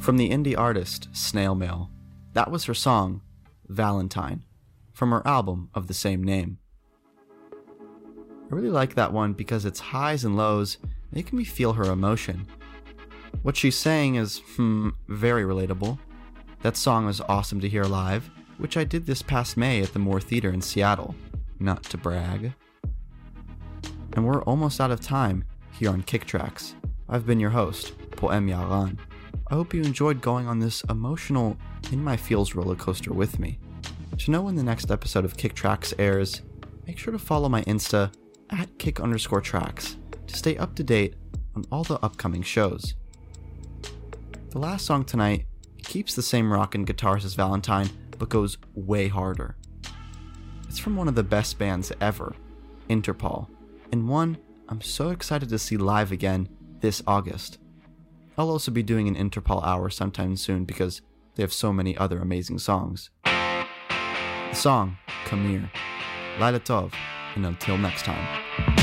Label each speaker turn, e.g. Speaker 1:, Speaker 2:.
Speaker 1: From the indie artist Snail Mail, that was her song, Valentine, from her album of the same name. I really like that one because its highs and lows make me feel her emotion. What she's saying is, very relatable. That song was awesome to hear live, which I did this past May at the Moore Theater in Seattle, not to brag. And we're almost out of time here on Kick Tracks. I've been your host, Poem Yaran. I hope you enjoyed going on this emotional, in my feels roller coaster with me. To know when the next episode of Kick Tracks airs, make sure to follow my Insta at @kick_tracks to stay up to date on all the upcoming shows. The last song tonight keeps the same rockin' guitars as Valentine, but goes way harder. It's from one of the best bands ever, Interpol, and one I'm so excited to see live again this August. I'll also be doing an Interpol hour sometime soon because they have so many other amazing songs. The song, Come Here, Laila Tov, and until next time.